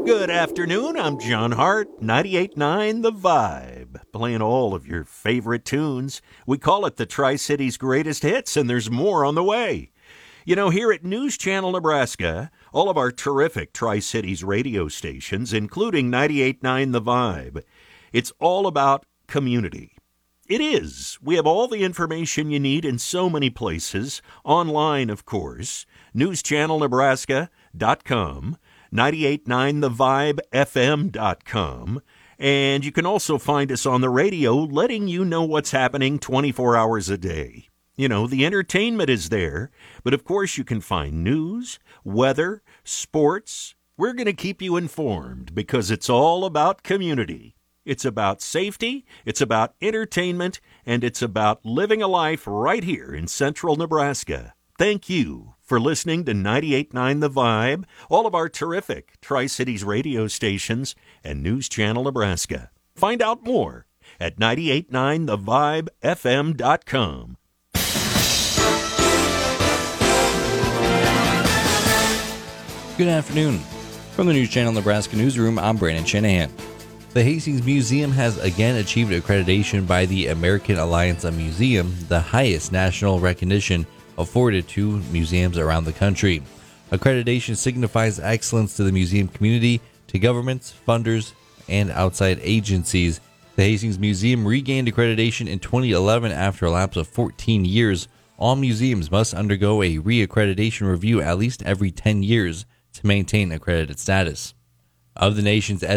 Good afternoon, I'm John Hart, 98.9 The Vibe, playing all of your favorite tunes. We call it the Tri-Cities Greatest Hits, and there's more on the way. You know, here at News Channel Nebraska, all of our terrific Tri-Cities radio stations, including 98.9 The Vibe, it's all about community. It is. We have all the information you need in so many places, online, of course, newschannelnebraska.com, 98.9thevibefm.com, and you can also find us on the radio letting you know what's happening 24 hours a day. You know, the entertainment is there, but of course you can find news, weather, sports. We're going to keep you informed because it's all about community. It's about safety, it's about entertainment, and it's about living a life right here in central Nebraska. Thank you for listening to 98.9 The Vibe, all of our terrific Tri-Cities radio stations, and News Channel Nebraska. Find out more at 98.9thevibefm.com. Good afternoon. From the News Channel Nebraska newsroom, I'm Brandon Shanahan. The Hastings Museum has again achieved accreditation by the American Alliance of Museum, the highest national recognition afforded to museums around the country. Accreditation signifies excellence to the museum community, to governments, funders, and outside agencies. The Hastings Museum regained accreditation in 2011 after a lapse of 14 years. All museums must undergo a re-accreditation review at least every 10 years to maintain accredited status. Of the nation's